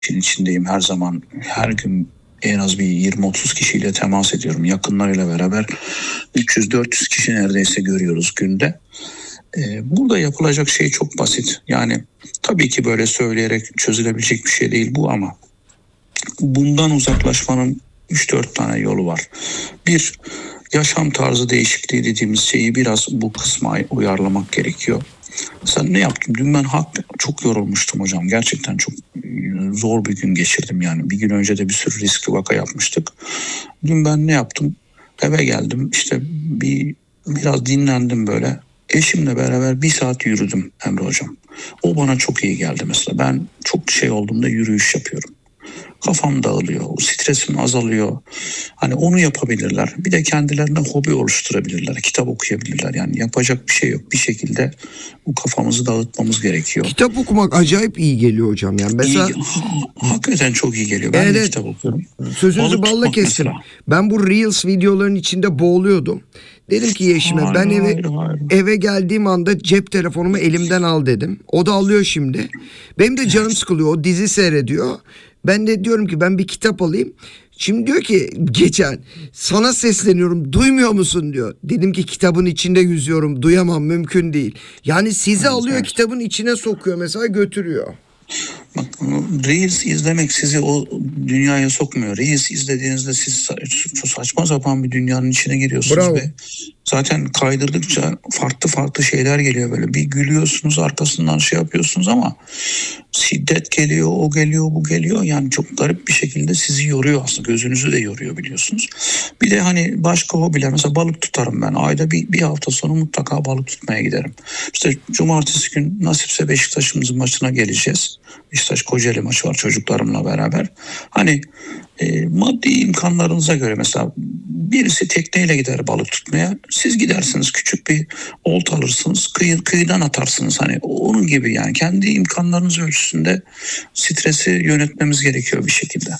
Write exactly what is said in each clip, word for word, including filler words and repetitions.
işin içindeyim her zaman. Her gün en az bir yirmi otuz kişiyle temas ediyorum. Yakınlarıyla beraber üç yüz dört yüz kişi neredeyse görüyoruz günde. Ee, burada yapılacak şey çok basit. Yani tabii ki böyle söyleyerek çözülebilecek bir şey değil bu ama bundan uzaklaşmanın üç dört tane yolu var. Bir, yaşam tarzı değişikliği dediğimiz şeyi biraz bu kısma uyarlamak gerekiyor. Mesela ne yaptım? Dün ben hak çok yorulmuştum hocam. Gerçekten çok zor bir gün geçirdim yani. Bir gün önce de bir sürü riskli vaka yapmıştık. Dün ben ne yaptım? Eve geldim. İşte bir biraz dinlendim böyle. Eşimle beraber bir saat yürüdüm Emre hocam. O bana çok iyi geldi mesela. Ben çok şey olduğumda yürüyüş yapıyorum. Kafam dağılıyor, stresim azalıyor. Hani onu yapabilirler. Bir de kendilerine hobi oluşturabilirler, kitap okuyabilirler. Yani yapacak bir şey yok. Bir şekilde bu kafamızı dağıtmamız gerekiyor. Kitap okumak acayip iyi geliyor hocam. Yani mesela İyi, ha, hakikaten çok iyi geliyor. Ben evet, de kitap okuyorum. Sözünüzü Balık balla kestim. mesela. Ben bu Reels videoların içinde boğuluyordum. Dedim ki eşime Hayır, ben eve hayır, hayır. eve geldiğim anda cep telefonumu elimden al dedim. O da alıyor şimdi. Benim de canım sıkılıyor. O dizi seyrediyor. Ben de diyorum ki ben bir kitap alayım. Şimdi diyor ki geçen sana sesleniyorum duymuyor musun diyor. Dedim ki kitabın içinde yüzüyorum, duyamam, mümkün değil. Yani sizi Evet, alıyor evet. kitabın içine sokuyor mesela, götürüyor. Bak, Reels izlemek sizi o dünyaya sokmuyor. Reels izlediğinizde siz çok saçma sapan bir dünyanın içine giriyorsunuz. Bravo. Ve zaten kaydırdıkça farklı farklı şeyler geliyor böyle. Bir gülüyorsunuz, arkasından şey yapıyorsunuz ama şiddet geliyor, o geliyor, bu geliyor. Yani çok garip bir şekilde sizi yoruyor aslında. Gözünüzü de yoruyor biliyorsunuz. Bir de hani başka hobiler, mesela balık tutarım ben. Ayda bir, bir hafta sonu mutlaka balık tutmaya giderim. İşte cumartesi gün nasipse Beşiktaş'ımızın maçına geleceğiz. Beşiktaş Kocaeli maçı var çocuklarımla beraber. Hani e, maddi imkanlarınıza göre mesela birisi tekneyle gider balık tutmaya. Siz gidersiniz, küçük bir olta alırsınız, kıyı, kıyıdan atarsınız. Hani onun gibi yani kendi imkanlarınız ölçüsünde stresi yönetmemiz gerekiyor bir şekilde.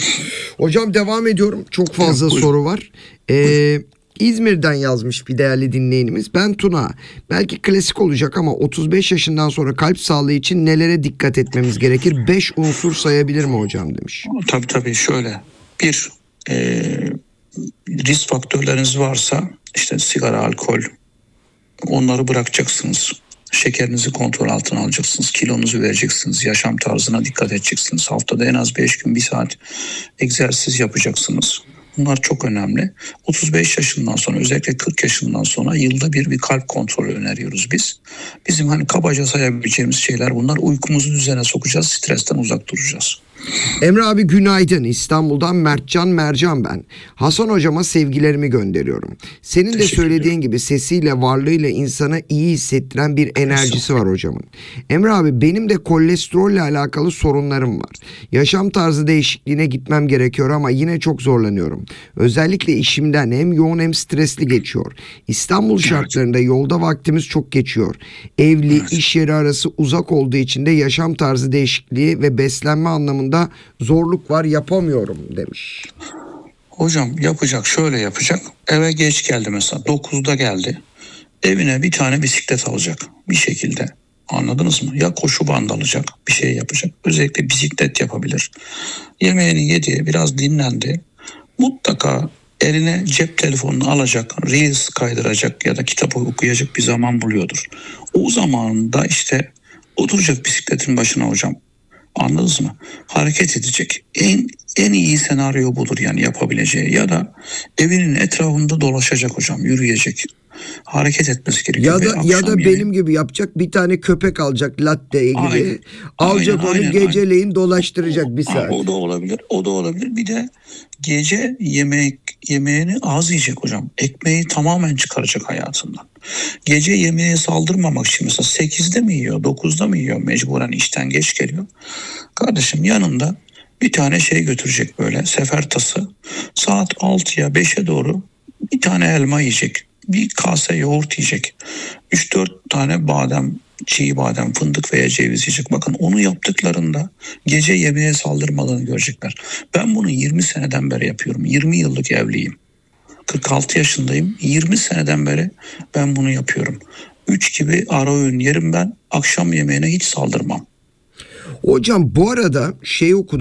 Hocam devam ediyorum. Çok fazla Buyurun. soru var. Ee, İzmir'den yazmış bir değerli dinleyenimiz. Ben Tuna. Belki klasik olacak ama otuz beş yaşından sonra kalp sağlığı için nelere dikkat etmemiz gerekir? beş unsur sayabilir mi hocam demiş. Tabii tabii şöyle. Bir, e, risk faktörleriniz varsa işte sigara, alkol, onları bırakacaksınız. Şekerinizi kontrol altına alacaksınız. Kilonuzu vereceksiniz. Yaşam tarzına dikkat edeceksiniz. Haftada en az beş gün bir saat egzersiz yapacaksınız. Bunlar çok önemli. otuz beş yaşından sonra, özellikle kırk yaşından sonra yılda bir bir kalp kontrolü öneriyoruz biz. Bizim hani kabaca sayabileceğimiz şeyler bunlar. Uykumuzu düzene sokacağız. Stresten uzak duracağız. Emre abi günaydın. İstanbul'dan Mertcan Mercan ben. Hasan hocama sevgilerimi gönderiyorum. Senin de söylediğin gibi sesiyle, varlığıyla insana iyi hissettiren bir enerjisi var hocamın. Emre abi benim de kolesterolle alakalı sorunlarım var. Yaşam tarzı değişikliğine gitmem gerekiyor ama yine çok zorlanıyorum. Özellikle işimden hem yoğun hem stresli geçiyor. İstanbul şartlarında yolda vaktimiz çok geçiyor. Evli, Evet. iş yeri arası uzak olduğu için de yaşam tarzı değişikliği ve beslenme anlamında zorluk var, yapamıyorum demiş. Hocam yapacak, şöyle yapacak. Eve geç geldi mesela, dokuzda geldi. Evine bir tane bisiklet alacak bir şekilde. Anladınız mı? Ya koşu bandı alacak, bir şey yapacak. Özellikle bisiklet yapabilir. Yemeğini yedi, biraz dinlendi. Mutlaka eline cep telefonunu alacak, Reels kaydıracak ya da kitap okuyacak bir zaman buluyordur. O zamanında işte oturacak bisikletin başına hocam. Anladınız mı? Hareket edecek. En en iyi senaryo budur yani yapabileceği. Ya da evinin etrafında dolaşacak hocam, yürüyecek. Hareket etmesi gerekiyor. Ya da ya da benim gibi yapacak, bir tane köpek alacak, latte gibi. Aynen. Alacak Aynen, onu aynen, geceleyin aynen. dolaştıracak bir saat. O da olabilir. O da olabilir. Bir de gece yemek yemeğini az yiyecek hocam. Ekmeği tamamen çıkaracak hayatından. Gece yemeğe saldırmamak için mesela sekizde mi yiyor, dokuzda mı yiyor, mecburen işten geç geliyor. Kardeşim yanında bir tane şey götürecek, böyle sefer tası. Saat altıya beşe doğru bir tane elma yiyecek. Bir kase yoğurt yiyecek. üç dört tane badem, çiğ badem, fındık veya ceviz yiyecek. Bakın onu yaptıklarında gece yemeğe saldırmadığını görecekler. Ben bunu yirmi seneden beri yapıyorum. yirmi yıllık evliyim. kırk altı yaşındayım. yirmi seneden beri ben bunu yapıyorum. üç gibi ara öğün yerim ben. Akşam yemeğine hiç saldırmam. Hocam bu arada şey okudum.